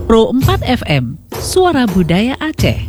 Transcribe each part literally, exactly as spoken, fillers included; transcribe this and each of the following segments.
Pro empat F M, Suara Budaya Aceh.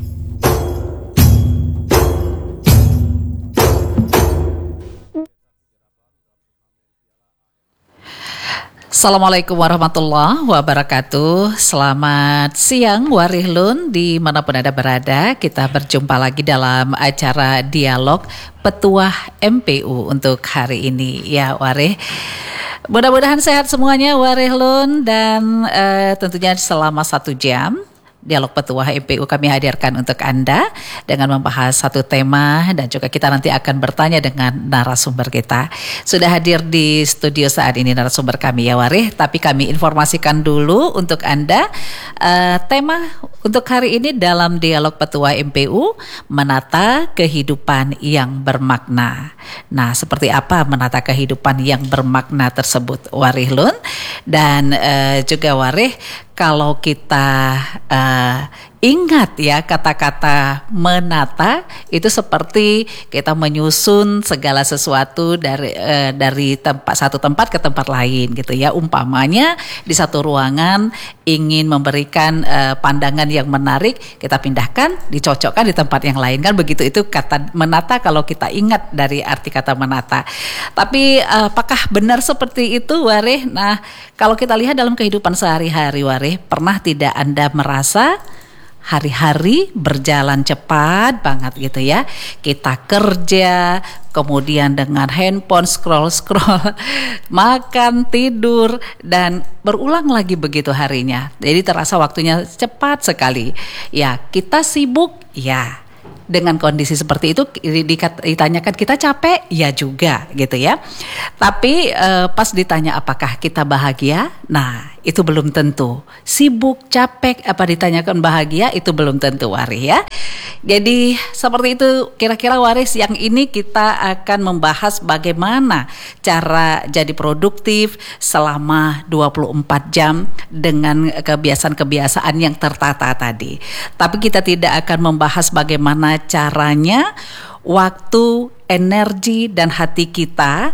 Assalamualaikum warahmatullahi wabarakatuh. Selamat siang Warihlun, dimanapun Anda berada. Kita berjumpa lagi dalam acara Dialog Petuah M P U untuk hari ini. Ya Warih, mudah-mudahan sehat semuanya Warihlun. Dan uh, tentunya selama satu jam Dialog Petuah M P U kami hadirkan untuk Anda dengan membahas satu tema, dan juga kita nanti akan bertanya dengan narasumber kita. Sudah hadir di studio saat ini narasumber kami ya Warih, tapi kami informasikan dulu untuk Anda uh, tema untuk hari ini dalam Dialog Petuah M P U, menata kehidupan yang bermakna. Nah, seperti apa menata kehidupan yang bermakna tersebut Warihlun? Dan uh, juga Warih, kalau kita uh, ingat ya kata-kata menata itu seperti kita menyusun segala sesuatu dari uh, dari tempat satu tempat ke tempat lain gitu ya. Umpamanya di satu ruangan ingin memberikan uh, pandangan yang menarik, kita pindahkan, dicocokkan di tempat yang lain, kan begitu. Itu kata menata kalau kita ingat dari arti kata menata. Tapi uh, apakah benar seperti itu Warih? Nah, kalau kita lihat dalam kehidupan sehari-hari Warih, pernah tidak Anda merasa hari-hari berjalan cepat banget gitu ya? Kita kerja, kemudian dengan handphone scroll-scroll, makan, tidur, dan berulang lagi begitu harinya. Jadi terasa waktunya cepat sekali. Ya, kita sibuk, ya. Dengan kondisi seperti itu ditanyakan kita capek, ya juga gitu ya. Tapi eh, pas ditanya apakah kita bahagia, nah itu belum tentu. Sibuk, capek, apa ditanyakan bahagia, itu belum tentu Waris ya. Jadi seperti itu kira-kira Waris, yang ini kita akan membahas bagaimana cara jadi produktif selama dua puluh empat jam dengan kebiasaan-kebiasaan yang tertata tadi. Tapi kita tidak akan membahas bagaimana caranya waktu, energi, dan hati kita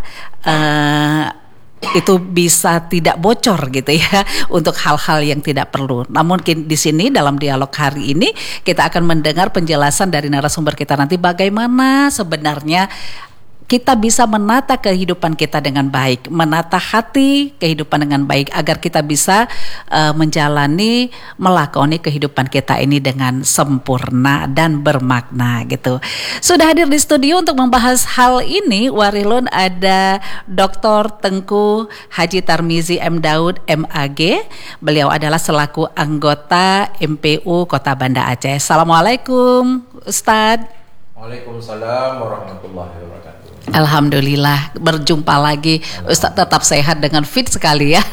uh, itu bisa tidak bocor gitu ya untuk hal-hal yang tidak perlu. Namun di sini dalam dialog hari ini kita akan mendengar penjelasan dari narasumber kita nanti bagaimana sebenarnya kita bisa menata kehidupan kita dengan baik, menata hati kehidupan dengan baik agar kita bisa uh, menjalani, melakoni kehidupan kita ini dengan sempurna dan bermakna gitu. Sudah hadir di studio untuk membahas hal ini Warihlun ada Doktor Tengku Haji Tarmizi M. Daud M A G. Beliau adalah selaku anggota M P U Kota Banda Aceh. Assalamualaikum Ustadz. Waalaikumsalam warahmatullahi wabarakatuh. Alhamdulillah berjumpa lagi. Ustadz tetap sehat dengan fit sekali ya.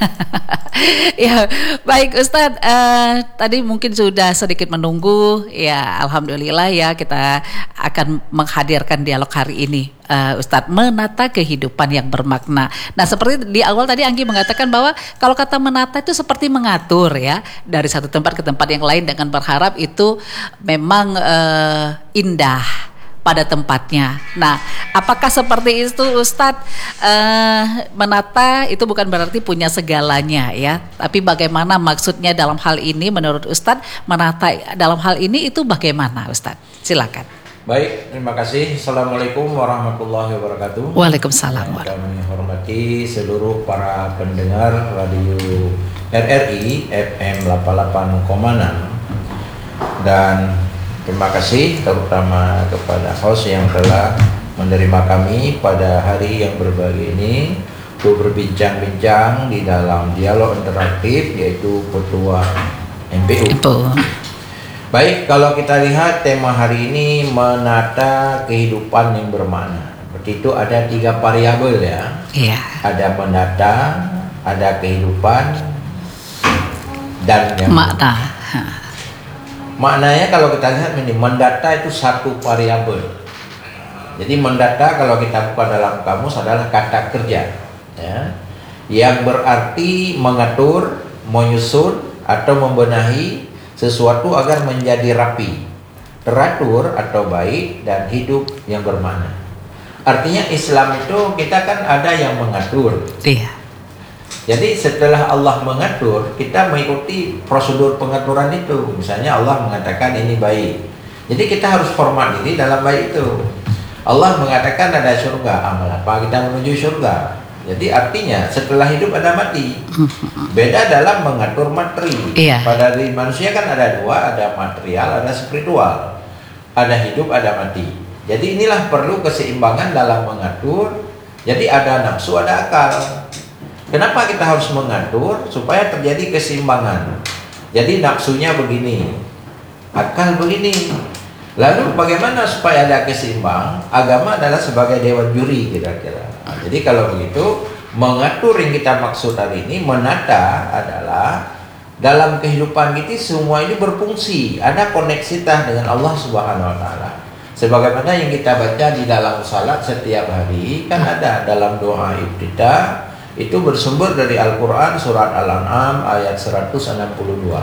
Ya baik Ustadz, uh, tadi mungkin sudah sedikit menunggu ya. Alhamdulillah ya kita akan menghadirkan dialog hari ini uh, Ustadz, menata kehidupan yang bermakna. Nah seperti di awal tadi Anggi mengatakan bahwa kalau kata menata itu seperti mengatur ya, dari satu tempat ke tempat yang lain dengan berharap itu memang uh, indah pada tempatnya. Nah, apakah seperti itu Ustadz? Uh, menata itu bukan berarti punya segalanya ya, tapi bagaimana maksudnya dalam hal ini menurut Ustadz? Menata dalam hal ini itu bagaimana Ustadz? Silakan. Baik, terima kasih. Assalamualaikum warahmatullahi wabarakatuh. Waalaikumsalam. Kami hormati seluruh para pendengar radio R R I F M delapan puluh delapan koma enam, dan terima kasih terutama kepada host yang telah menerima kami pada hari yang berbahagia ini untuk berbincang-bincang di dalam dialog interaktif yaitu Petuah M P U. Betul. Baik, kalau kita lihat tema hari ini menata kehidupan yang bermakna. Berarti itu ada tiga variabel ya. Iya. Ada menata, ada kehidupan, dan yang makna. Maknanya kalau kita lihat ini, mendata itu satu variabel. Jadi mendata kalau kita buka dalam kamus adalah kata kerja ya, yang berarti mengatur, menyusun atau membenahi sesuatu agar menjadi rapi, teratur atau baik, dan hidup yang bermakna. Artinya Islam itu kita kan ada yang mengatur. Iya. Jadi setelah Allah mengatur, kita mengikuti prosedur pengaturan itu. Misalnya Allah mengatakan ini baik, jadi kita harus hormat diri dalam baik itu. Allah mengatakan ada surga, amal apa kita menuju surga. Jadi artinya setelah hidup ada mati. Beda dalam mengatur materi. Iya. Pada diri manusia kan ada dua, ada material, ada spiritual. Ada hidup, ada mati. Jadi inilah perlu keseimbangan dalam mengatur. Jadi ada nafsu, ada akal. Kenapa kita harus mengatur? Supaya terjadi keseimbangan. Jadi nafsunya begini, akal begini. Lalu bagaimana supaya ada keseimbang? Agama adalah sebagai dewan juri kira-kira. Nah, jadi kalau begitu, mengatur yang kita maksud hari ini, menata adalah dalam kehidupan kita semua ini berfungsi, ada koneksitas dengan Allah Subhanahu wa taala. Sebagaimana yang kita baca di dalam salat setiap hari, kan ada dalam doa ibtidah, itu bersumber dari Al-Qur'an surat Al-An'am ayat seratus enam puluh dua.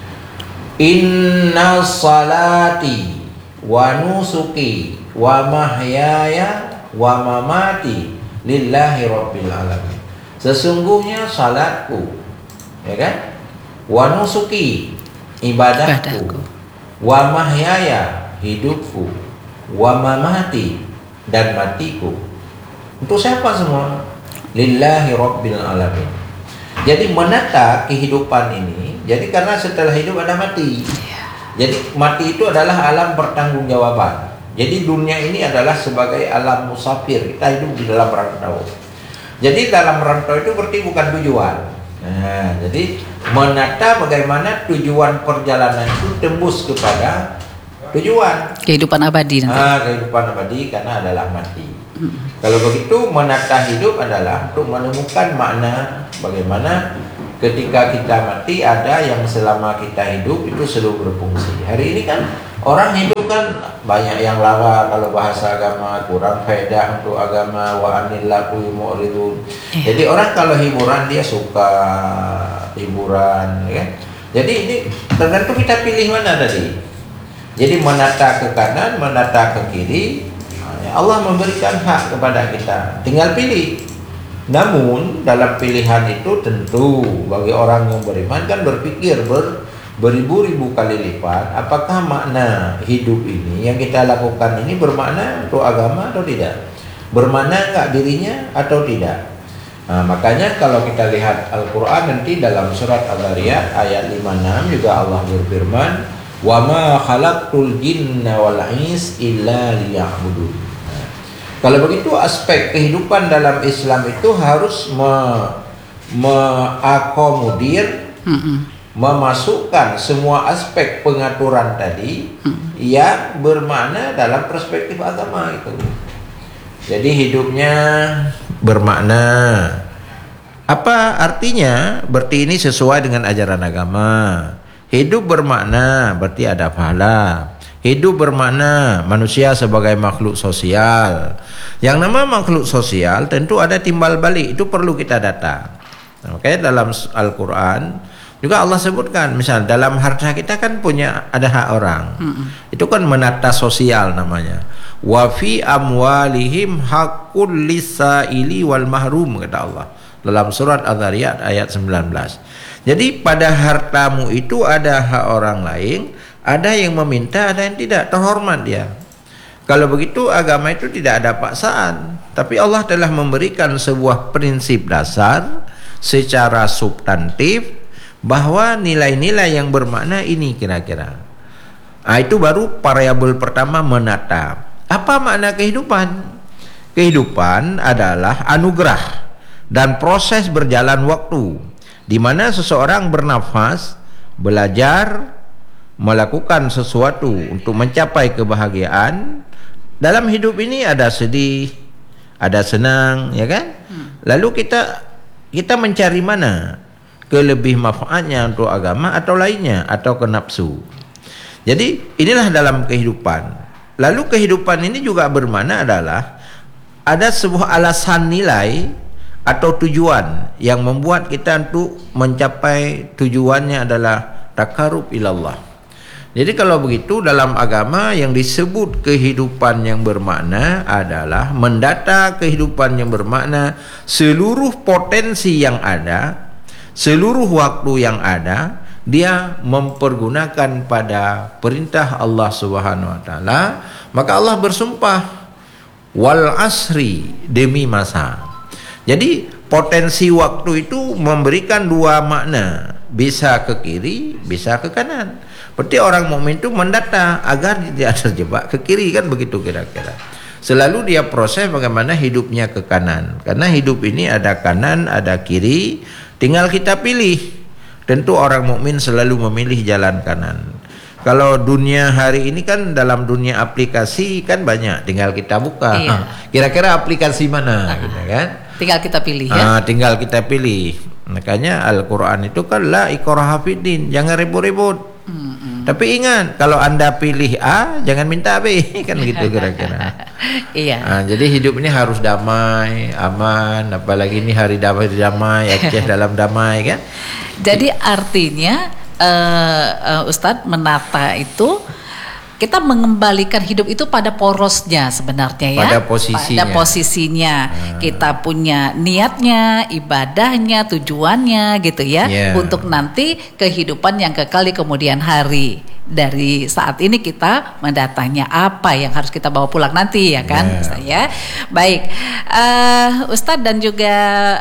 Inna salati wa nusuki wa mahyaya wa mamati lillahi rabbil alamin. Sesungguhnya salatku, ya kan? Wa nusuki, ibadahku, wa mahyaya, hidupku, wa mamati, dan matiku. Untuk siapa semua? Lillahi rabbil alamin. Jadi menata kehidupan ini, jadi karena setelah hidup ada mati. Jadi mati itu adalah alam pertanggungjawaban. Jadi dunia ini adalah sebagai alam musafir, kita hidup di dalam rantau. Jadi dalam rantau itu berarti bukan tujuan. Nah, jadi menata bagaimana tujuan perjalanan itu tembus kepada tujuan kehidupan abadi nanti. Ah, kehidupan abadi karena adalah mati. Hmm. Kalau begitu menata hidup adalah untuk menemukan makna bagaimana ketika kita mati ada yang selama kita hidup itu selalu berfungsi. Hari ini kan orang hidup kan banyak yang lara, kalau bahasa agama kurang faedah untuk agama, wa anillahu mu'ridun. Yeah. Jadi orang kalau hiburan dia suka hiburan, ya. Jadi ini tergantung kita pilih mana tadi. Jadi menata ke kanan, menata ke kiri, Allah memberikan hak kepada kita, tinggal pilih. Namun dalam pilihan itu tentu bagi orang yang beriman kan berpikir ber beribu-ribu kali lipat, apakah makna hidup ini yang kita lakukan ini bermakna untuk agama atau tidak, bermakna enggak dirinya atau tidak. Nah, makanya kalau kita lihat Al-Quran nanti dalam surat Al-Zariyat ayat lima puluh enam juga Allah berfirman, wa ma khalaqtul jinna wal ins illa liya'budun. Nah, kalau begitu aspek kehidupan dalam Islam itu harus me, mengakomodir, mm-mm. memasukkan semua aspek pengaturan tadi hmm. yang bermakna dalam perspektif agama itu. Jadi hidupnya bermakna. Apa artinya? Berarti ini sesuai dengan ajaran agama. Hidup bermakna berarti ada pahala. Hidup bermakna manusia sebagai makhluk sosial. Yang nama makhluk sosial tentu ada timbal balik, itu perlu kita data. Oke, dalam Al-Quran juga Allah sebutkan, misal dalam harta kita kan punya ada hak orang, mm-mm. itu kan menata sosial namanya. Wa fi amwalihim haqqul lisaili wal mahrum, kata Allah dalam surat Al-Zariyat ayat sembilan belas. Jadi pada hartamu itu ada hak orang lain, ada yang meminta, ada yang tidak, terhormat dia. Kalau begitu agama itu tidak ada paksaan, tapi Allah telah memberikan sebuah prinsip dasar secara substantif bahwa nilai-nilai yang bermakna ini kira-kira. Nah, itu baru variabel pertama, menata. Apa makna kehidupan? Kehidupan adalah anugerah dan proses berjalan waktu, di mana seseorang bernafas, belajar, melakukan sesuatu untuk mencapai kebahagiaan. Dalam hidup ini ada sedih, ada senang, ya kan? Lalu kita kita mencari mana kelebih manfaatnya untuk agama atau lainnya, atau ke nafsu. Jadi inilah dalam kehidupan. Lalu kehidupan ini juga bermakna adalah ada sebuah alasan nilai atau tujuan yang membuat kita untuk mencapai tujuannya adalah takarub ilallah. Jadi kalau begitu dalam agama yang disebut kehidupan yang bermakna adalah mendata kehidupan yang bermakna seluruh potensi yang ada, seluruh waktu yang ada, dia mempergunakan pada perintah Allah Subhanahu wa taala. Maka Allah bersumpah wal asri, demi masa. Jadi potensi waktu itu memberikan dua makna, bisa ke kiri, bisa ke kanan. Berarti orang mukmin itu mendata agar tidak terjebak ke kiri, kan begitu kira-kira. Selalu dia proses bagaimana hidupnya ke kanan. Karena hidup ini ada kanan, ada kiri, tinggal kita pilih. Tentu orang mukmin selalu memilih jalan kanan. Kalau dunia hari ini kan dalam dunia aplikasi kan banyak, tinggal kita buka. Iya. Kira-kira aplikasi mana, uh-huh. gitu kan? Tinggal kita pilih ya. Ah, tinggal kita pilih. Makanya Al-Quran itu kan la ikraha fiddin, jangan ribut-ribut. Hmm. Tapi ingat, kalau Anda pilih A, jangan minta B, kan gitu kira-kira. Iya. Nah, jadi hidup ini harus damai, aman, apalagi ini hari damai damai, Aceh dalam damai, kan? Jadi artinya uh, uh, Ustadz, menata itu kita mengembalikan hidup itu pada porosnya sebenarnya ya. Pada posisinya. Pada posisinya. Hmm. Kita punya niatnya, ibadahnya, tujuannya gitu ya. Yeah. Untuk nanti kehidupan yang kekal di kemudian hari. Dari saat ini kita mendatanya apa yang harus kita bawa pulang nanti ya kan, Yeah. Ustadz ya. Baik, uh, Ustadz dan juga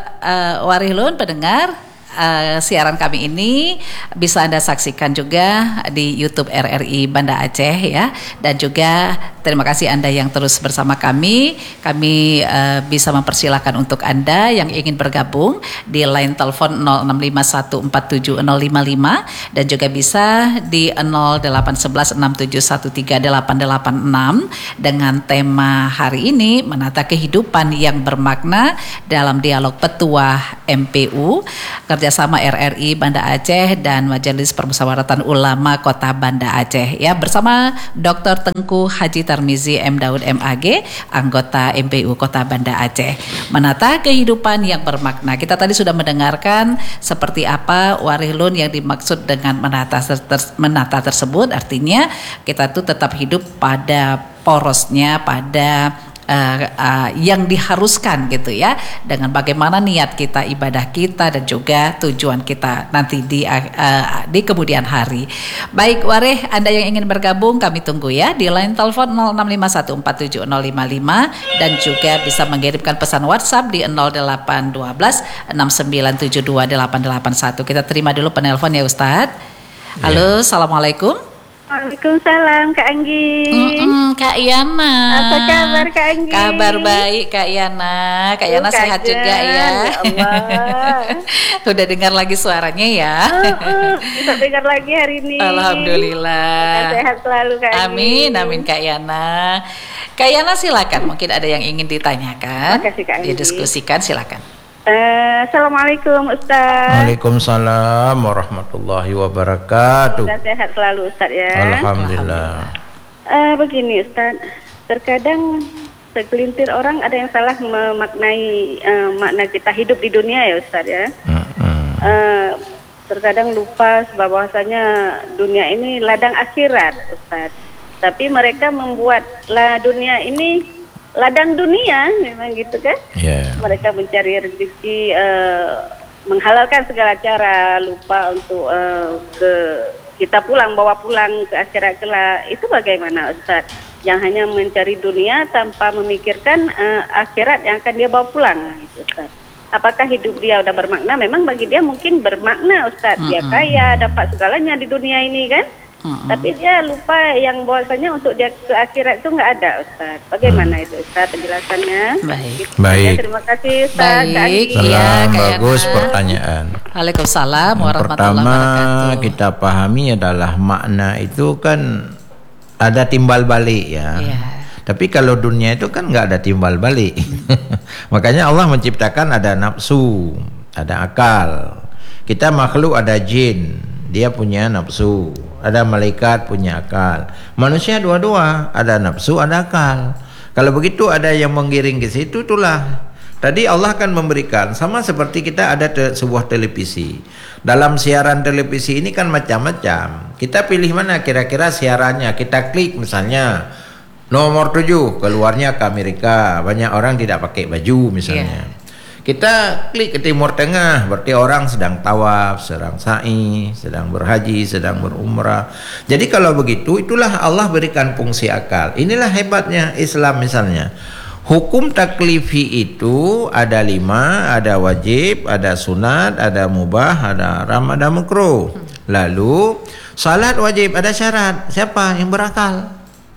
uh, Warihlun pendengar. Uh, siaran kami ini bisa Anda saksikan juga di YouTube R R I Banda Aceh ya, dan juga terima kasih Anda yang terus bersama kami. Kami uh, bisa mempersilahkan untuk Anda yang ingin bergabung di line telepon nol enam lima satu empat tujuh nol lima lima dan juga bisa di nol delapan satu satu enam tujuh satu tiga delapan delapan enam dengan tema hari ini menata kehidupan yang bermakna dalam dialog Petuah M P U kerjasama R R I Banda Aceh dan Majelis Permusyawaratan Ulama Kota Banda Aceh ya, bersama Doktor Tengku Haji Tarmizi M Daud M A G, anggota M P U Kota Banda Aceh. Menata kehidupan yang bermakna. Kita tadi sudah mendengarkan seperti apa Warihlun yang dimaksud dengan menata ter- menata tersebut, artinya kita tuh tetap hidup pada porosnya, pada Uh, uh, yang diharuskan gitu ya, dengan bagaimana niat kita, ibadah kita, dan juga tujuan kita nanti di uh, di kemudian hari. Baik Wareh, Anda yang ingin bergabung kami tunggu ya di line telepon nol enam lima satu empat tujuh nol lima lima dan juga bisa mengirimkan pesan WhatsApp di nol delapan satu dua enam sembilan tujuh dua delapan delapan satu. Kita terima dulu penelpon ya Ustadz. Halo, ya. Assalamualaikum. Waalaikumsalam Kak Anggi. Mm-mm, Kak Yana. Apa kabar Kak Anggi? Kabar baik Kak Yana. Kak Yana Bukan sehat juga ya. Ya Allah. Udah dengar lagi suaranya ya. Uh, uh, bisa dengar lagi hari ini. Alhamdulillah. Sehat selalu Kak Anggi. Amin, amin Kak Yana. Kak Yana silakan, mungkin ada yang ingin ditanyakan. Terima kasih Kak Anggi. Didiskusikan silakan. Uh, Assalamualaikum Ustaz. Waalaikumsalam warahmatullahi wabarakatuh. Semoga sehat selalu Ustaz ya. Alhamdulillah. Uh, begini Ustaz, terkadang segelintir orang ada yang salah memaknai uh, makna kita hidup di dunia ya Ustaz ya. Mm-hmm. Uh, terkadang lupa bahwasanya dunia ini ladang akhirat Ustaz. Tapi mereka membuatlah dunia ini ladang dunia, memang gitu kan? Yeah. Mereka mencari rezeki, uh, menghalalkan segala cara, lupa untuk uh, ke kita pulang, bawa pulang ke akhirat kelak. Itu bagaimana Ustaz? Yang hanya mencari dunia tanpa memikirkan uh, akhirat yang akan dia bawa pulang, gitu, Ustaz. Apakah hidup dia udah bermakna? Memang bagi dia mungkin bermakna Ustaz. Dia mm-hmm. kaya, dapat segalanya di dunia ini kan? Hmm. Tapi dia lupa yang bahwasanya untuk dia ke akhirat itu nggak ada Ustaz. Bagaimana hmm. itu Ustaz penjelasannya? Baik. Gitu. Baik. Ya, terima kasih Ustaz. Baik. Salam, ya, bagus pertanyaan. Waalaikumsalam Yang warahmatullahi pertama wabarakatuh. kita pahami adalah makna itu kan ada timbal balik ya. Yeah. Tapi kalau dunia itu kan nggak ada timbal balik. Makanya Allah menciptakan ada nafsu, ada akal. Kita makhluk ada jin, dia punya nafsu. Ada malaikat punya akal. Manusia dua-dua, ada nafsu, ada akal. Kalau begitu ada yang menggiring ke situ, itulah Tadi Allah akan memberikan, sama seperti kita ada te, sebuah televisi. Dalam siaran televisi ini kan macam-macam. Kita pilih mana kira-kira siarannya. Kita klik misalnya nomor tujuh, keluarnya ke Amerika. Banyak orang tidak pakai baju misalnya. Yeah. Kita klik ke Timur Tengah, berarti orang sedang tawaf, sedang sa'i, sedang berhaji, sedang berumrah. Jadi kalau begitu, itulah Allah berikan fungsi akal. Inilah hebatnya Islam misalnya. Hukum taklifi itu ada lima, ada wajib, ada sunat, ada mubah, ada haram, ada makruh. Lalu salat wajib, ada syarat. Siapa yang berakal?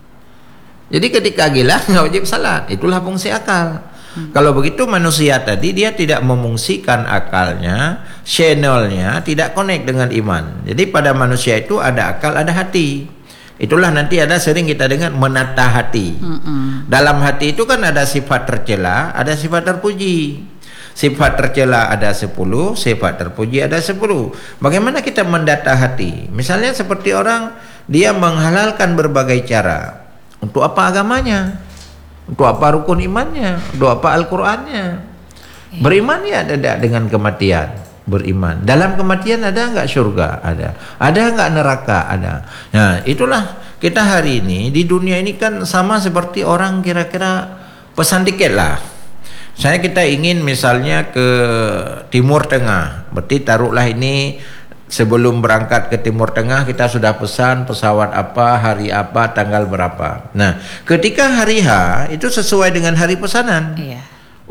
Jadi ketika gila nggak wajib salat. Itulah fungsi akal. Hmm. Kalau begitu manusia tadi dia tidak memungsikan akalnya, channelnya tidak connect dengan iman. Jadi pada manusia itu ada akal, ada hati. Itulah nanti ada sering kita dengar menata hati. Mm-mm. Dalam hati itu kan ada sifat tercela, ada sifat terpuji. Sifat tercela ada sepuluh, sifat terpuji ada sepuluh. Bagaimana kita mendata hati? Misalnya seperti orang dia menghalalkan berbagai cara. Untuk apa agamanya? Untuk apa rukun imannya? Untuk apa Al-Qur'annya? Yeah. Beriman ya ada dengan kematian. Beriman. Dalam kematian ada enggak surga? Ada. Ada enggak neraka? Ada. Nah, itulah kita hari ini di dunia ini kan sama seperti orang kira-kira pesan tiket lah. Saya kita ingin misalnya ke Timur Tengah. Berarti taruhlah ini sebelum berangkat ke Timur Tengah kita sudah pesan pesawat apa, hari apa, tanggal berapa. Nah, ketika hari H itu sesuai dengan hari pesanan. Iya.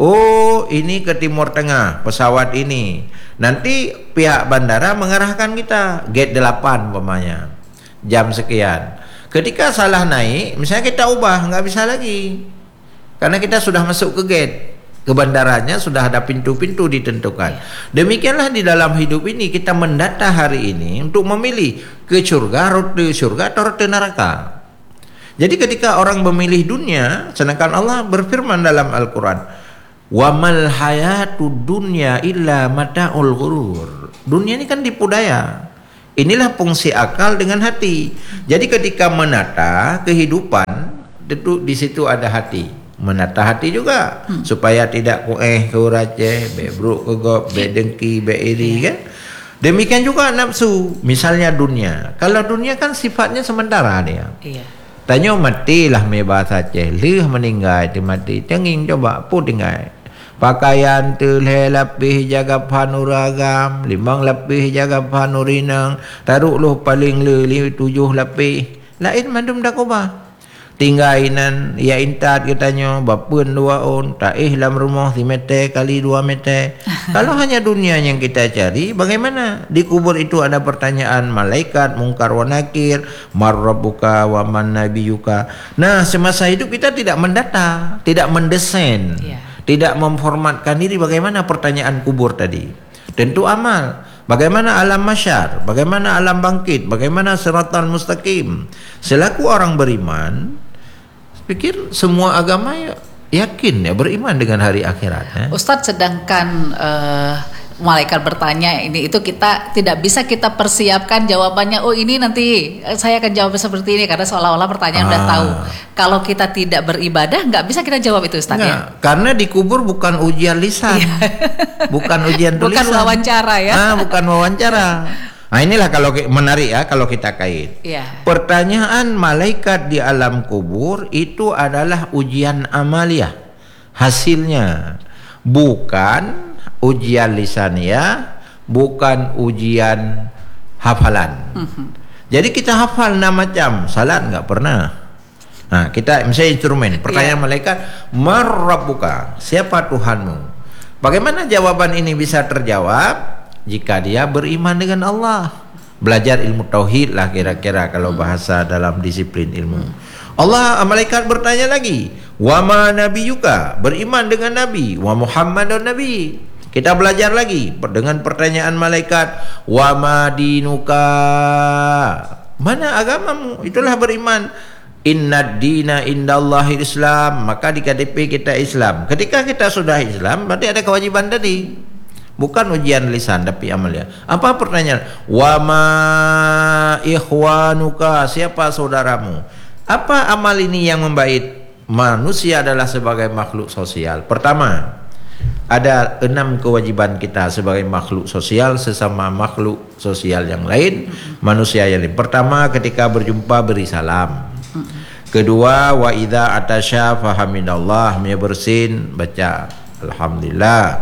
Oh, ini ke Timur Tengah, pesawat ini. Nanti pihak bandara mengarahkan kita gate delapan umpamanya. Jam sekian. Ketika salah naik, misalnya kita ubah, nggak bisa lagi. Karena kita sudah masuk ke gate. Ke bandaranya sudah ada pintu-pintu ditentukan. Demikianlah di dalam hidup ini kita mendata hari ini untuk memilih ke surga, rute surga atau rute neraka. Jadi ketika orang memilih dunia, sedangkan Allah berfirman dalam Al-Quran, wa mal hayatud dunya illa mata'ul ghurur. Dunia ini kan tipu daya. Inilah fungsi akal dengan hati. Jadi ketika menata kehidupan, tentu di situ ada hati. Menata hati juga hmm. supaya tidak kueh keurace, bebruk kegop, bedengki, beiri kan. Demikian juga nafsu, misalnya dunia. Kalau dunia kan sifatnya sementara dia. Iya. Tanya matilah me bahasa Aceh, leh meninggal ti mati. Tenging coba pu tinggal. Pakaian telhe lapih jaga panuragam, limang lapih jaga panurinang, taruh lu paling leli tujuh lapih. Lain mandum dak ubah. Tinggainan ya intat katanya bapun dua on, taih dalam rumah si meter kali dua meter. Kalau hanya dunia yang kita cari, bagaimana? Di kubur itu ada pertanyaan malaikat, mungkar wa nakir, mar rabbuka wa man nabiyuka. Nah, semasa hidup kita tidak mendata, tidak mendesain. Yeah. Tidak memformatkan diri bagaimana pertanyaan kubur tadi. Tentu amal. Bagaimana alam mahsyar, bagaimana alam bangkit, bagaimana siratal mustaqim. Selaku orang beriman, pikir semua agama ya, yakin ya beriman dengan hari akhirat. Ya. Ustadz, sedangkan uh, malaikat bertanya ini itu kita tidak bisa kita persiapkan jawabannya. Oh ini nanti saya akan jawab seperti ini karena seolah-olah pertanyaan ah. udah tahu. Kalau kita tidak beribadah nggak bisa kita jawab itu Ustaz ya. Karena di kubur bukan ujian lisan, bukan ujian tulisan, bukan wawancara ya. Ah, bukan wawancara. Nah inilah kalau menarik ya kalau kita kait. Ya. Pertanyaan malaikat di alam kubur itu adalah ujian amaliyah, hasilnya bukan ujian lisaniyah, bukan ujian hafalan. Mm-hmm. Jadi kita hafal nama jam, salat nggak pernah. Nah kita misalnya instrumen, pertanyaan yeah. malaikat, mar rabbuka, siapa Tuhanmu? Bagaimana jawaban ini bisa terjawab? Jika dia beriman dengan Allah, belajar ilmu tauhid lah kira-kira kalau bahasa dalam disiplin ilmu. Allah malaikat bertanya lagi, wa ma nabiyuka, beriman dengan Nabi, wa Muhammadun Nabi. Kita belajar lagi dengan pertanyaan malaikat, wa ma dinuka, mana agamamu? Itulah beriman. Inna dina indallahil Islam, maka di K D P kita Islam. Ketika kita sudah Islam, berarti ada kewajiban tadi. Bukan ujian lisan tapi amalnya. Apa pertanyaan? Wa ma ikhwanuka, siapa saudaramu? Apa amal ini yang membait? Manusia adalah sebagai makhluk sosial. Pertama, ada enam kewajiban kita sebagai makhluk sosial sesama makhluk sosial yang lain, manusia yang lain. Pertama, ketika berjumpa beri salam. Kedua, wa idza atasya fahamidallah, dia bersin baca alhamdulillah.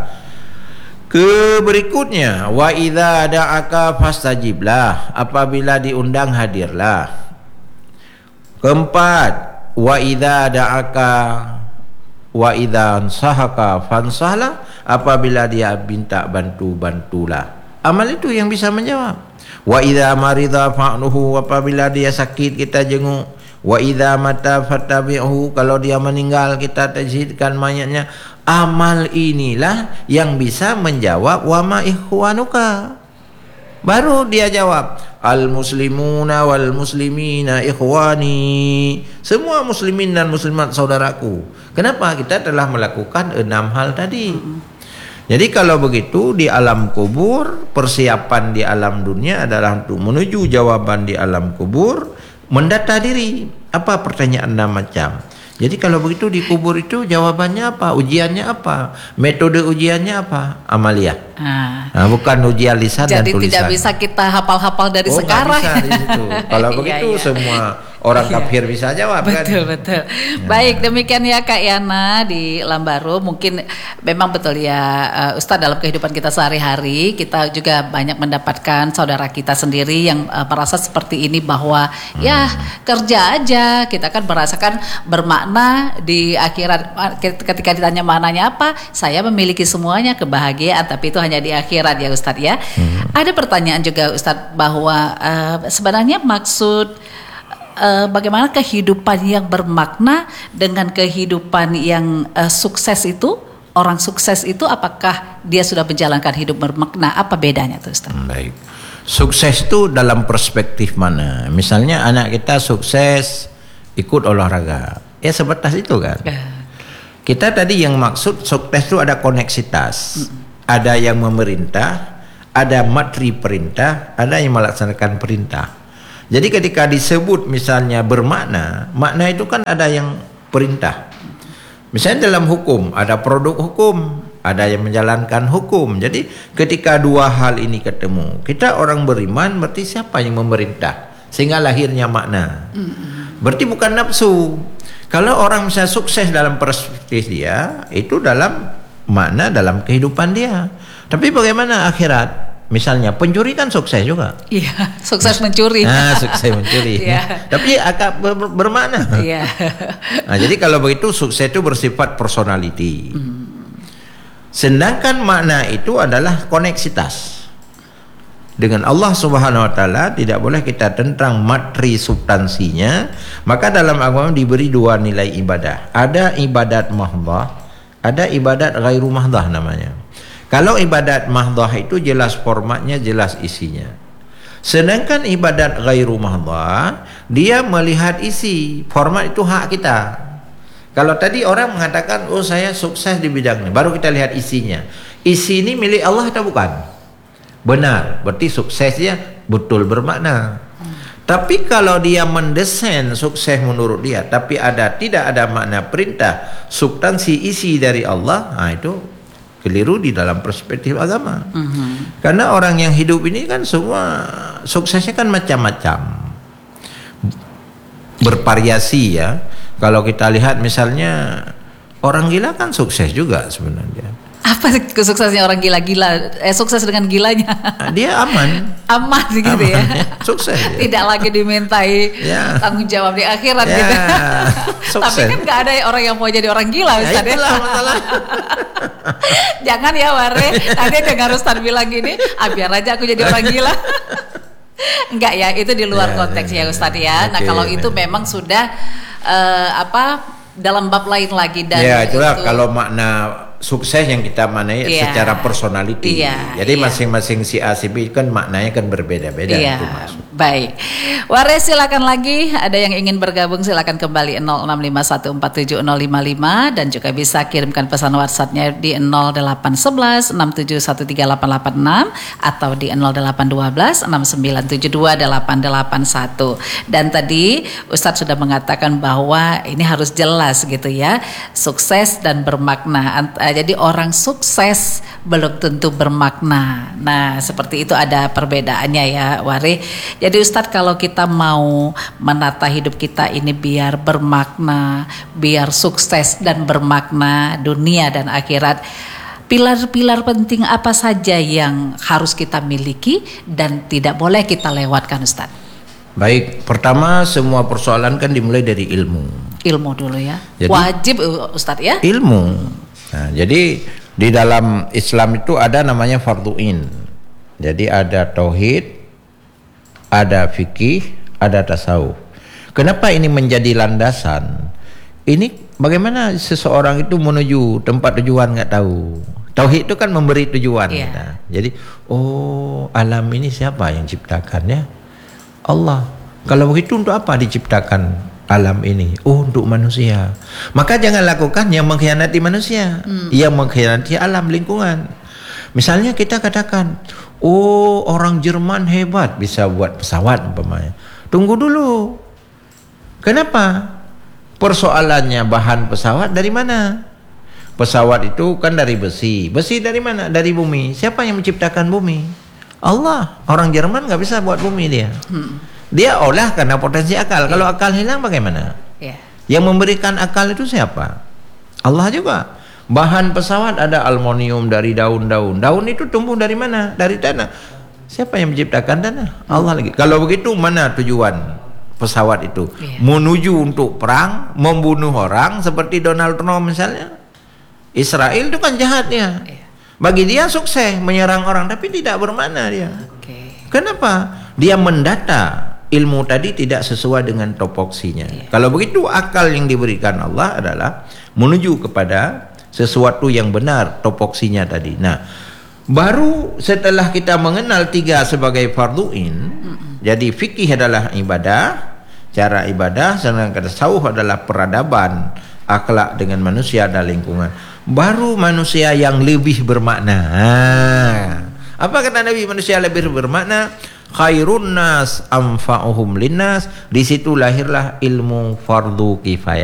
Ke berikutnya, wa idza da'aka fastajiblah, apabila diundang hadirlah. Keempat, wa idza da'aka wa idza ansahaka fansahlah, apabila dia minta bantu bantulah. Amal itu yang bisa menjawab. Wa idza marida fa'nuhu, apabila dia sakit kita jenguk. Wa idza mata fatabi'hu, kalau dia meninggal kita tajhidkan mayatnya. Amal inilah yang bisa menjawab wa ma ikhwanuka. Baru dia jawab al muslimuna wal muslimina ikhwani, semua muslimin dan muslimat saudaraku. Kenapa? Kita telah melakukan enam hal tadi. Jadi kalau begitu di alam kubur, persiapan di alam dunia adalah untuk menuju jawaban di alam kubur, mendata diri. Apa pertanyaan enam macam? Jadi kalau begitu di kubur itu jawabannya apa? Ujiannya apa? Metode ujiannya apa? Amalia. Ah. Nah, bukan ujian lisan dan tulisan. Jadi tidak bisa kita hafal-hafal dari oh, sekarang. Bisa di situ. Kalau begitu iya, iya. semua orang kafir bisa jawab. Betul, kan? Betul betul. Ya. Baik, demikian ya Kak Yana di Lambaru. Mungkin memang betul ya uh, Ustadz, dalam kehidupan kita sehari-hari kita juga banyak mendapatkan saudara kita sendiri yang uh, merasa seperti ini, bahwa hmm. ya kerja aja. Kita kan merasakan bermakna di akhirat. Ketika ditanya maknanya apa, saya memiliki semuanya, kebahagiaan, tapi itu hanya di akhirat ya Ustadz ya. Hmm. Ada pertanyaan juga Ustadz bahwa uh, sebenarnya maksud Uh, bagaimana kehidupan yang bermakna dengan kehidupan yang uh, sukses itu, orang sukses itu apakah dia sudah menjalankan hidup bermakna? Apa bedanya tuh Ustaz? Baik. Sukses itu dalam perspektif mana? Misalnya anak kita sukses ikut olahraga, ya sebatas itu kan. Uh. Kita tadi yang maksud sukses itu ada koneksitas, mm. ada yang memerintah, ada materi perintah, ada yang melaksanakan perintah. Jadi ketika disebut misalnya bermakna, makna itu kan ada yang perintah. Misalnya dalam hukum, ada produk hukum, ada yang menjalankan hukum. Jadi ketika dua hal ini ketemu, kita orang beriman berarti siapa yang memerintah? Sehingga lahirnya makna. Berarti bukan nafsu. Kalau orang misalnya sukses dalam perspektif dia, itu dalam makna dalam kehidupan dia. Tapi bagaimana akhirat? Misalnya pencuri kan sukses juga. Iya, sukses mencuri. Nah, sukses mencuri. Iya. Tapi agak ber bermakna. Iya. Nah, jadi kalau begitu sukses itu bersifat personality. Hmm. Sedangkan makna itu adalah koneksitas. Dengan Allah Subhanahu wa taala tidak boleh kita tentang materi substansinya. Maka dalam agama diberi dua nilai ibadah. Ada ibadat mahdhah, ada ibadat ghairu mahdhah namanya. Kalau ibadat mahdhah itu jelas formatnya, jelas isinya. Sedangkan ibadat ghairu mahdhah, dia melihat isi. Format itu hak kita. Kalau tadi orang mengatakan, oh saya sukses di bidang ini, baru kita lihat isinya. Isi ini milik Allah atau bukan? Benar, berarti suksesnya betul bermakna. Hmm. Tapi kalau dia mendesain sukses menurut dia, tapi ada tidak ada makna perintah, substansi isi dari Allah, nah itu keliru di dalam perspektif agama. Mm-hmm. Karena orang yang hidup ini kan semua suksesnya kan macam-macam, bervariasi ya. Kalau kita lihat misalnya orang gila kan sukses juga sebenarnya. Apa kesuksesnya orang gila-gila? Eh sukses dengan gilanya? Dia aman. Aman gitu aman, ya. Sukses. Ya. Tidak lagi dimintai ya. tanggung jawab di akhirat ya. gitu. Tapi kan nggak ada orang yang mau jadi orang gila, ya, Ustaz. Itulah masalah. Jangan ya Ware. Tadi dengar Ustaz bilang gini, ah biar aja aku jadi orang gila. Enggak ya, itu di luar ya, konteks ya, ya Ustaz ya. Okay, nah kalau itu ya. memang sudah uh, apa dalam bab lain lagi dan ya itulah itu, kalau makna sukses yang kita maknai yeah. secara personality. Yeah, Jadi masing-masing yeah. si A si B kan maknanya kan berbeda-beda. Yeah. Itu maksud. Baik. Waris silakan lagi, ada yang ingin bergabung silakan kembali nol enam lima satu empat tujuh nol lima lima dan juga bisa kirimkan pesan WhatsApp-nya di nol delapan satu satu enam tujuh satu tiga delapan delapan enam atau di nol delapan dua belas enam sembilan tujuh dua delapan delapan satu. Dan tadi Ustadz sudah mengatakan bahwa ini harus jelas gitu ya, sukses dan bermakna. Nah, jadi orang sukses belum tentu bermakna. Nah, seperti itu ada perbedaannya ya, Wari. Jadi Ustadz, kalau kita mau menata hidup kita ini biar bermakna, biar sukses dan bermakna dunia dan akhirat, pilar-pilar penting apa saja yang harus kita miliki dan tidak boleh kita lewatkan, Ustadz? Baik, pertama semua persoalan kan dimulai dari ilmu. Ilmu dulu ya. Jadi, wajib Ustadz ya. Ilmu. Nah, jadi di dalam Islam itu ada namanya fardhu'in. Jadi ada tauhid, ada fikih, ada tasawuf. Kenapa ini menjadi landasan? Ini bagaimana seseorang itu menuju tempat tujuan nggak tahu. Tauhid itu kan memberi tujuan. Yeah. Nah, jadi oh alam ini siapa yang ciptakan ya? Allah. Kalau begitu untuk apa diciptakan alam ini? Oh, untuk manusia. Maka jangan lakukan yang mengkhianati manusia, hmm. yang mengkhianati alam lingkungan. Misalnya kita katakan, oh orang Jerman hebat bisa buat pesawat umpamanya. Tunggu dulu. Kenapa? Persoalannya bahan pesawat dari mana? Pesawat itu kan dari besi. Besi dari mana? Dari bumi. Siapa yang menciptakan bumi? Allah. Orang Jerman nggak bisa buat bumi dia. Hmm. Dia olah karena potensi akal. Yeah. Kalau akal hilang bagaimana? Yeah. Yang memberikan akal itu siapa? Allah juga. Bahan pesawat ada aluminium dari daun-daun. Daun itu tumbuh dari mana? Dari tanah. Siapa yang menciptakan tanah? Hmm. Allah lagi. Kalau begitu mana tujuan pesawat itu? Yeah. Menuju untuk perang, membunuh orang seperti Donald Trump misalnya. Israel itu kan jahatnya. Yeah. Bagi dia sukses menyerang orang, tapi tidak bermakna dia. Okay. Kenapa? Dia mendata ilmu tadi tidak sesuai dengan topoksinya. Yeah. Kalau begitu akal yang diberikan Allah adalah menuju kepada sesuatu yang benar topoksinya tadi. Nah, baru setelah kita mengenal tiga sebagai fardhu'in, mm-hmm. jadi fikih adalah ibadah, cara ibadah, sedangkan tasawuf adalah peradaban, akhlak dengan manusia dan lingkungan. Baru manusia yang lebih bermakna. Apa kata Nabi manusia lebih bermakna? Khairun nas anfa'uhum linnas. Di situ lahirlah ilmu fardu kifayah.